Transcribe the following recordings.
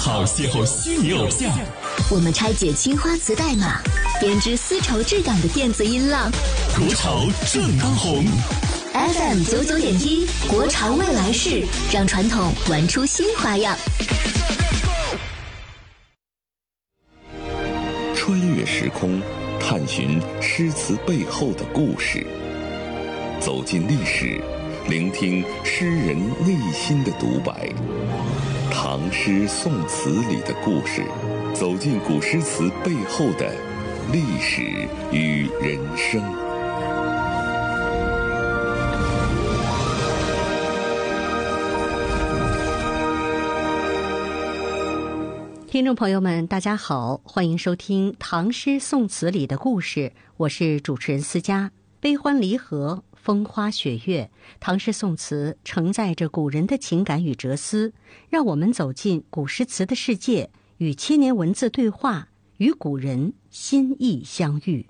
好邂逅虚拟偶像。 我们拆解青花瓷代码，编织丝绸质感的电子音浪。 国潮正当红。 FM 99.1，国潮未来式，让传统玩出新花样。 穿越时空，探寻诗词背后的故事，走进历史，聆听诗人内心的独白。唐诗宋词里的故事，走进古诗词背后的历史与人生。 听众朋友们，大家好，欢迎收听《唐诗宋词里的故事》，我是主持人思佳。悲欢离合，风花雪月，唐诗宋词承载着古人的情感与哲思，让我们走进古诗词的世界，与千年文字对话，与古人心意相遇。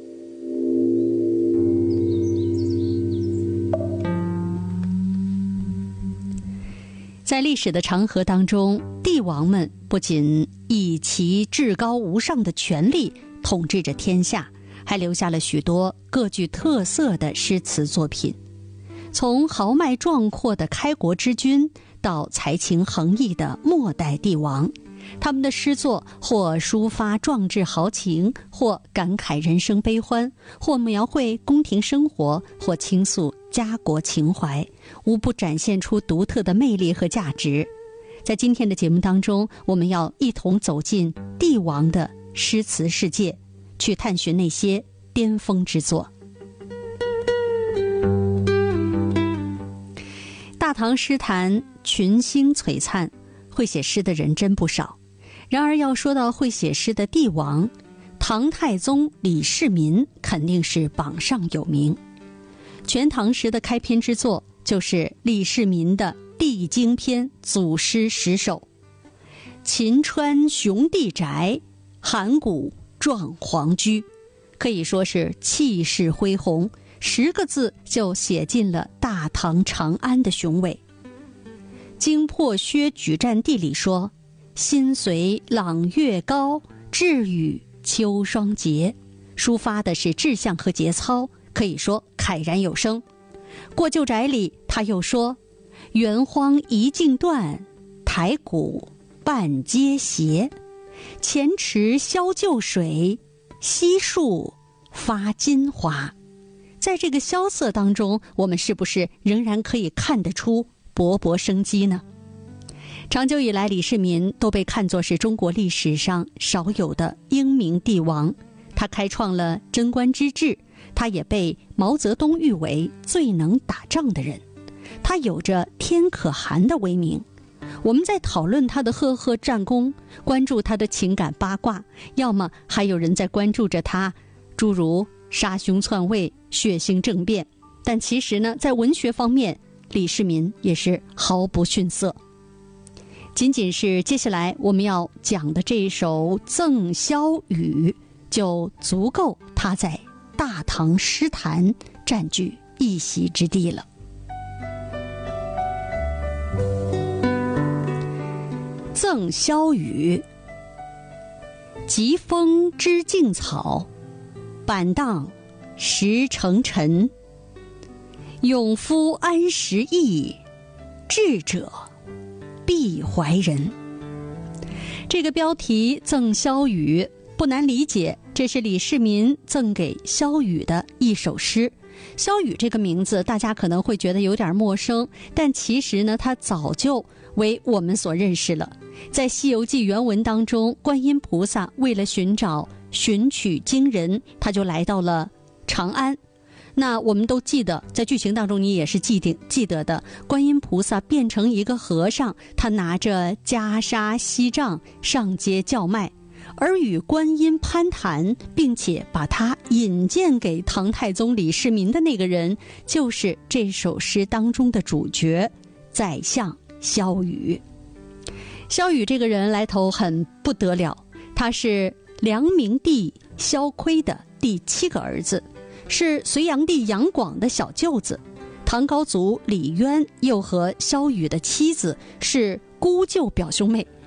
在历史的长河当中，帝王们不仅以其至高无上的权力统治着天下，还留下了许多各具特色的诗词作品。从豪迈壮阔的开国之君到才情横溢的末代帝王，他们的诗作或抒发壮志豪情，或感慨人生悲欢，或描绘宫廷生活，或倾诉家国情怀，无不展现出独特的魅力和价值。在今天的节目当中，我们要一同走进帝王的诗词世界，去探寻那些巅峰之作。大唐诗坛群星璀璨，会写诗的人真不少。然而要说到会写诗的帝王，唐太宗李世民肯定是榜上有名。全唐诗的开篇之作就是李世民的帝京篇祖诗10首。秦川雄地宅，函谷壮皇居，可以说是气势恢宏，10个字就写尽了大唐长安的雄伟。经破薛举战地里说，心随朗月高，志与秋霜节，抒发的是志向和节操，可以说慨然有声。过旧宅里他又说，园荒一径断，台谷半阶斜，前池消旧水，西树发金花。在这个萧瑟当中，我们是不是仍然可以看得出勃勃生机呢？长久以来，李世民都被看作是中国历史上少有的英明帝王。他开创了贞观之治，他也被毛泽东誉为最能打仗的人。他有着天可汗的威名。我们在讨论他的赫赫战功，关注他的情感八卦，要么还有人在关注着他诸如杀兄篡位、血腥政变。但其实呢，在文学方面，李世民也是毫不逊色。仅仅是接下来我们要讲的这一首《赠萧雨》，就足够他在大唐诗坛占据一席之地了。《赠萧雨》，疾风知劲草，板荡识成尘。勇夫安时意，智者必怀人。这个标题《赠萧雨》不难理解，这是李世民赠给萧雨的一首诗。萧雨这个名字大家可能会觉得有点陌生，但其实呢，它早就为我们所认识了。在《西游记》原文当中，观音菩萨为了寻取经人，他就来到了长安。那我们都记得，在剧情当中你也是记得的，观音菩萨变成一个和尚，他拿着袈裟锡杖上街叫卖，而与观音攀谈，并且把他引荐给唐太宗李世民的那个人，就是这首诗当中的主角宰相萧雨。萧雨这个人来头很不得了，他是梁明帝萧岿的第7个儿子，是隋炀帝杨广的小舅子。唐高祖李渊又和萧雨的妻子是姑舅表兄妹，